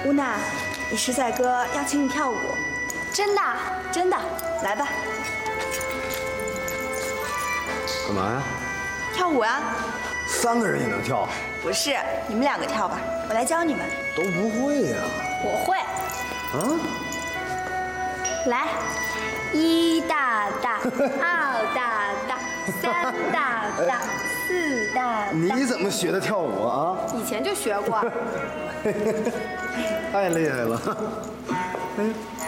乌娜，你师仔哥要请你跳舞。 真的？ 真的，来吧。 干嘛呀？ 跳舞啊。 3个人也能跳？ 不是，你们2个跳吧，我来教你们。 都不会呀。 我会。 啊？ 来，1大大，2大大，3大大，4大大。 你怎么学的跳舞啊？ 以前就学过。 太厉害了。哎。